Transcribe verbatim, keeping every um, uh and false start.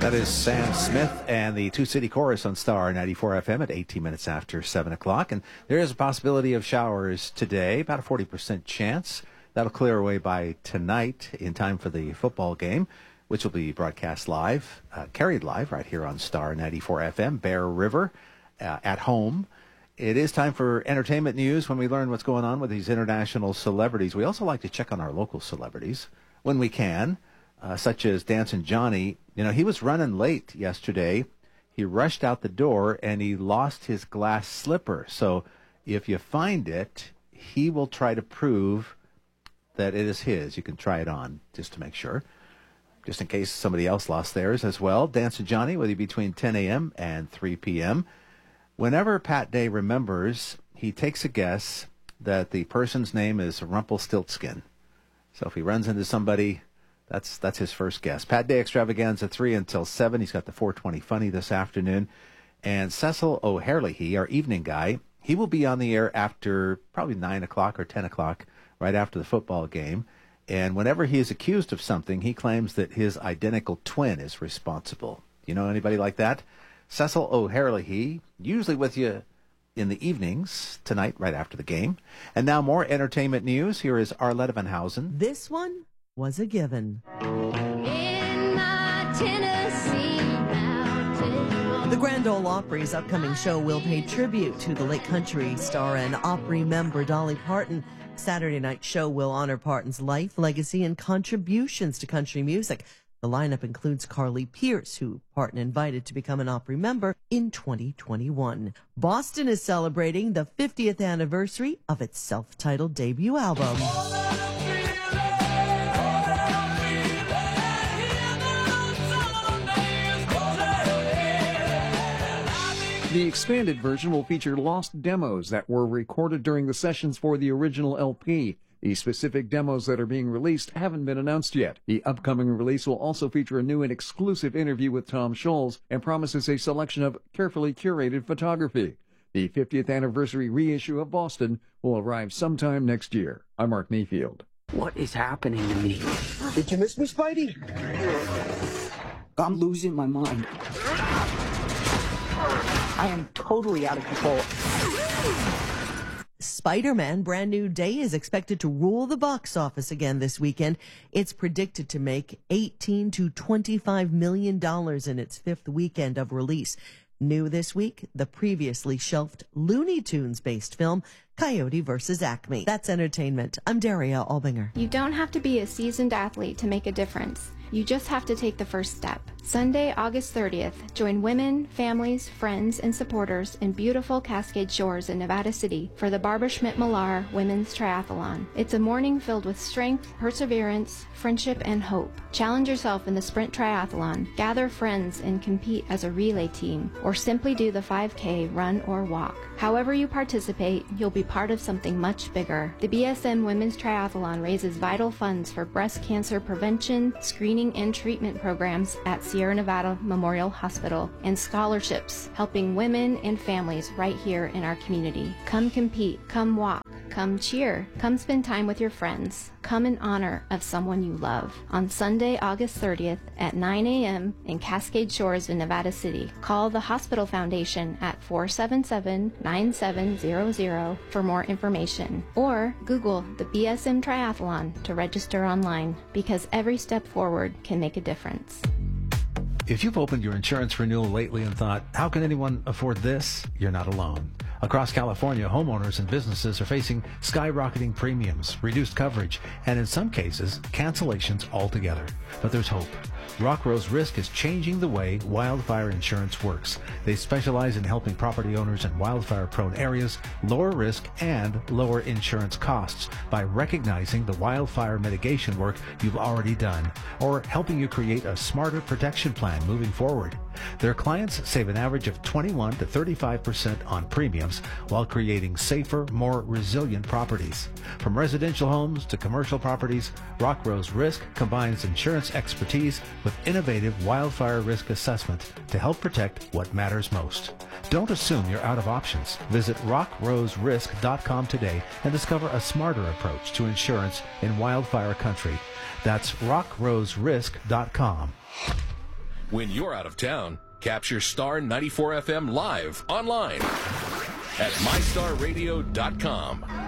That is Sam Smith and the Two City Chorus on Star ninety-four F M at eighteen minutes after seven o'clock. And there is a possibility of showers today, about a forty percent chance. That'll clear away by tonight in time for the football game, which will be broadcast live, uh, carried live right here on Star ninety-four F M, Bear River, uh, at home. It is time for entertainment news when we learn what's going on with these international celebrities. We also like to check on our local celebrities when we can. Uh, such as Dancing Johnny. You know, he was running late yesterday. He rushed out the door and he lost his glass slipper. So if you find it, he will try to prove that it is his. You can try it on just to make sure, just in case somebody else lost theirs as well. Dancing Johnny will be between ten a.m. and three p.m. Whenever Pat Day remembers, he takes a guess that the person's name is Rumpelstiltskin. So if he runs into somebody, That's that's his first guess. Pat Day Extravaganza, three until seven. He's got the four twenty Funny this afternoon. And Cecil O'Herlihy, our evening guy, he will be on the air after probably nine o'clock or ten o'clock, right after the football game. And whenever he is accused of something, he claims that his identical twin is responsible. You know anybody like that? Cecil O'Herlihy, usually with you in the evenings, tonight, right after the game. And now more entertainment news. Here is Arletta Van Housen. This one was a given. In my Tennessee mountain. The Grand Ole Opry's upcoming show will pay tribute to the late country star and Opry member Dolly Parton. Saturday night show will honor Parton's life, legacy, and contributions to country music. The lineup includes Carly Pearce, who Parton invited to become an Opry member in twenty twenty-one. Boston is celebrating the fiftieth anniversary of its self-titled debut album. The expanded version will feature lost demos that were recorded during the sessions for the original L P. The specific demos that are being released haven't been announced yet. The upcoming release will also feature a new and exclusive interview with Tom Scholz and promises a selection of carefully curated photography. The fiftieth anniversary reissue of Boston will arrive sometime next year. I'm Mark Mayfield. What is happening to me? Did you miss me, Spidey? I'm losing my mind. I am totally out of control. Spider-Man Brand New Day is expected to rule the box office again this weekend. It's predicted to make eighteen to twenty-five million dollars in its fifth weekend of release. New this week, the previously shelved Looney Tunes-based film, Coyote versus Acme. That's entertainment. I'm Daria Albinger. You don't have to be a seasoned athlete to make a difference. You just have to take the first step. Sunday, August thirtieth, join women, families, friends, and supporters in beautiful Cascade Shores in Nevada City for the Barbara Schmidt-Millar Women's Triathlon. It's a morning filled with strength, perseverance, friendship, and hope. Challenge yourself in the Sprint Triathlon, gather friends and compete as a relay team, or simply do the five K, run, or walk. However you participate, you'll be part of something much bigger. The B S M Women's Triathlon raises vital funds for breast cancer prevention, screening, and treatment programs at Sierra Nevada Memorial Hospital, and scholarships helping women and families right here in our community. Come compete, come walk, come cheer, come spend time with your friends, come in honor of someone you love. On Sunday, August thirtieth at nine a.m. in Cascade Shores in Nevada City. Call the Hospital Foundation at four seven seven, nine seven zero zero for more information, or Google the B S M Triathlon to register online, because every step forward can make a difference. If you've opened your insurance renewal lately and thought, how can anyone afford this? You're not alone. Across California, homeowners and businesses are facing skyrocketing premiums, reduced coverage, and in some cases, cancellations altogether. But there's hope. Rock Rose Risk is changing the way wildfire insurance works. They specialize in helping property owners in wildfire-prone areas lower risk and lower insurance costs by recognizing the wildfire mitigation work you've already done, or helping you create a smarter protection plan moving forward. Their clients save an average of twenty-one to thirty-five percent on premiums while creating safer, more resilient properties. From residential homes to commercial properties, Rock Rose Risk combines insurance expertise with innovative wildfire risk assessment to help protect what matters most. Don't assume you're out of options. Visit rock rose risk dot com today and discover a smarter approach to insurance in wildfire country. That's rock rose risk dot com. When you're out of town, capture Star ninety-four F M live online at my star radio dot com.